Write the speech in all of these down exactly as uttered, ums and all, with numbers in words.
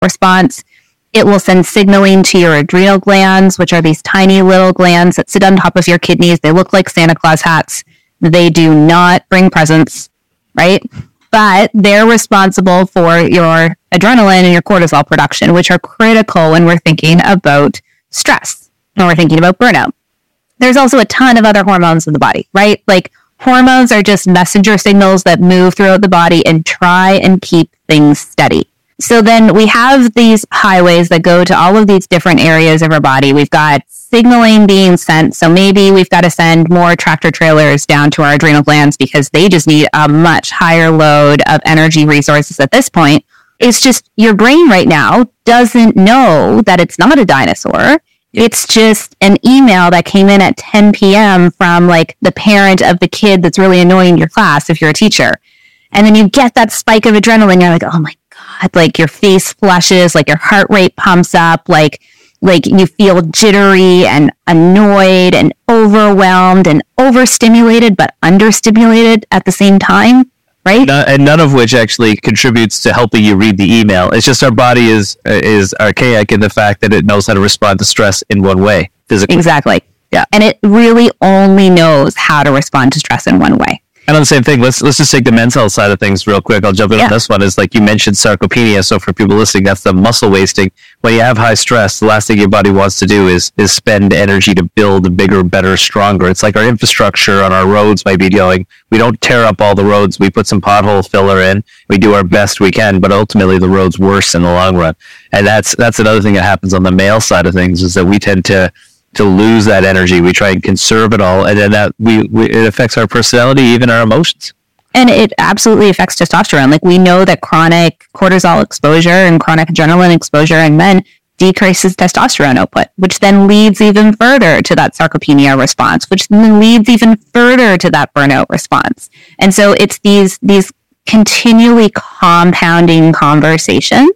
response. It will send signaling to your adrenal glands, which are these tiny little glands that sit on top of your kidneys. They look like Santa Claus hats. They do not bring presents, right? But they're responsible for your adrenaline and your cortisol production, which are critical when we're thinking about stress, when we're thinking about burnout. There's also a ton of other hormones in the body, right? Like hormones are just messenger signals that move throughout the body and try and keep things steady. So then we have these highways that go to all of these different areas of our body. We've got signaling being sent. So maybe we've got to send more tractor trailers down to our adrenal glands because they just need a much higher load of energy resources at this point. It's just your brain right now doesn't know that it's not a dinosaur. It's just an email that came in at ten p.m. from like the parent of the kid that's really annoying your class if you're a teacher. And then you get that spike of adrenaline. You're like, oh my God, like your face flushes, like your heart rate pumps up, like like you feel jittery and annoyed and overwhelmed and overstimulated, but understimulated at the same time, right? No, and none of which actually contributes to helping you read the email. It's just our body is is archaic in the fact that it knows how to respond to stress in one way, physically. Exactly. Yeah. And it really only knows how to respond to stress in one way. And on the same thing, let's let's just take the men's health side of things real quick. I'll jump in yeah. on this one. Is like you mentioned sarcopenia. So for people listening, that's the muscle wasting. When you have high stress, the last thing your body wants to do is is spend energy to build bigger, better, stronger. It's like our infrastructure on our roads might be going. We don't tear up all the roads. We put some pothole filler in. We do our best we can, but ultimately the road's worse in the long run. And that's that's another thing that happens on the male side of things is that we tend to to lose that energy. We try and conserve it all, and then that we, we it affects our personality, even our emotions. And it absolutely affects testosterone. Like we know that chronic cortisol exposure and chronic adrenaline exposure in men decreases testosterone output, which then leads even further to that sarcopenia response, which then leads even further to that burnout response. And so it's these these continually compounding conversations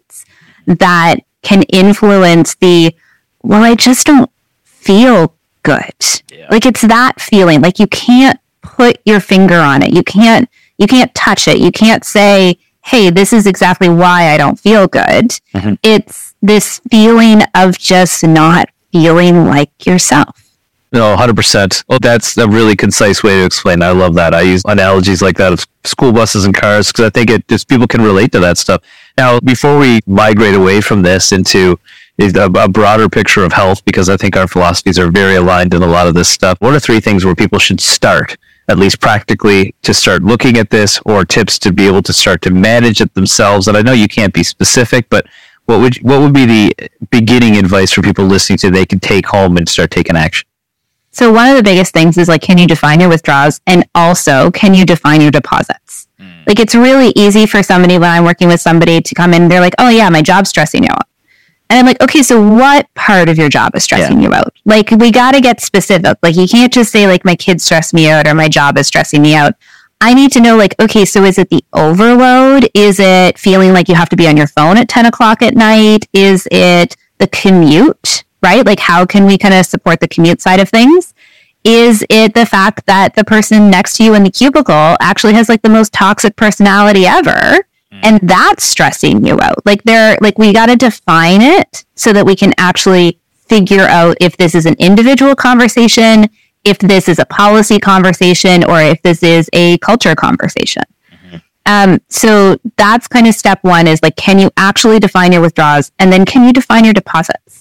that can influence the, well, I just don't feel good. Yeah. Like it's that feeling. Like you can't put your finger on it. You can't you can't touch it. You can't say, hey, this is exactly why I don't feel good. Mm-hmm. It's this feeling of just not feeling like yourself. No, one hundred percent. Well, that's a really concise way to explain. I love that. I use analogies like that of school buses and cars because I think it just people can relate to that stuff. Now, before we migrate away from this into a, a broader picture of health, because I think our philosophies are very aligned in a lot of this stuff, what are three things where people should start, at least practically, to start looking at this, or tips to be able to start to manage it themselves? And I know you can't be specific, but what would what would be the beginning advice for people listening to they can take home and start taking action? So one of the biggest things is like, can you define your withdrawals? And also, can you define your deposits? Mm. Like, it's really easy for somebody when I'm working with somebody to come in and they're like, oh yeah, my job's stressing you out. And I'm like, okay, so what part of your job is stressing yeah. you out? Like, we got to get specific. Like, you can't just say like, my kids stress me out or my job is stressing me out. I need to know like, okay, so is it the overload? Is it feeling like you have to be on your phone at ten o'clock at night? Is it the commute? Right? Like, how can we kind of support the commute side of things? Is it the fact that the person next to you in the cubicle actually has like the most toxic personality ever? Mm. And that's stressing you out. Like, they're like, we got to define it so that we can actually figure out if this is an individual conversation, if this is a policy conversation, or if this is a culture conversation. Mm-hmm. Um, so that's kind of step one is like, can you actually define your withdrawals? And then can you define your deposits?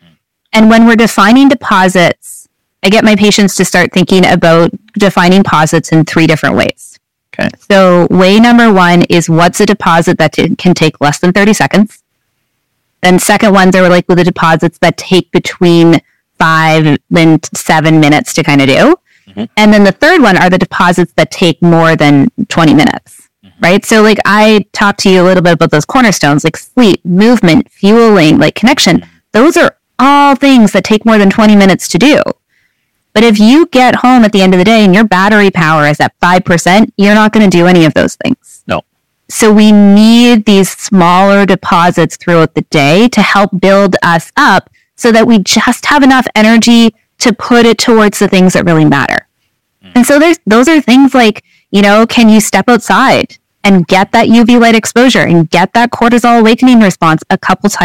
And when we're defining deposits, I get my patients to start thinking about defining deposits in three different ways. Okay. So way number one is what's a deposit that t- can take less than thirty seconds. Then second ones are like with the deposits that take between five and seven minutes to kind of do. Mm-hmm. And then the third one are the deposits that take more than twenty minutes. Mm-hmm. Right? So like I talked to you a little bit about those cornerstones, like sleep, movement, fueling, like connection. Mm-hmm. Those are all things that take more than twenty minutes to do. But if you get home at the end of the day and your battery power is at five percent, you're not going to do any of those things. No. So we need these smaller deposits throughout the day to help build us up so that we just have enough energy to put it towards the things that really matter. Mm. And so there's those are things like, you know, can you step outside and get that U V light exposure and get that cortisol awakening response a couple times